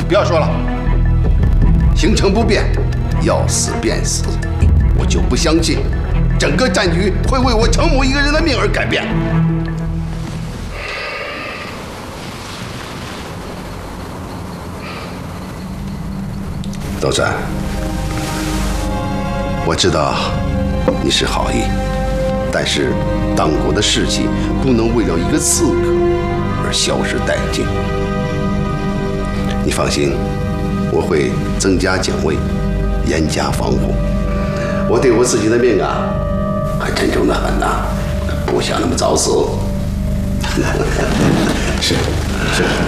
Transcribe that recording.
不要说了，行程不变，要死便死，我就不相信整个战局会为我程某一个人的命而改变。窦战，我知道你是好意，但是党国的士气不能为了一个刺客而消失殆尽。你放心，我会增加警卫，严加防护。我对我自己的命啊，还珍重的很呐，不想那么早死。是。